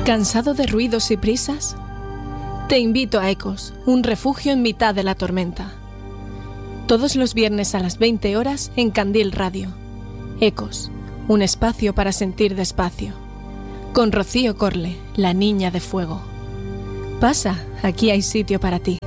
¿Cansado de ruidos y prisas? Te invito a Ecos, un refugio en mitad de la tormenta. Todos los viernes a las 20 horas en Candil Radio. Ecos, un espacio para sentir despacio. Con Rocío Corle, la niña de fuego. Pasa, aquí hay sitio para ti.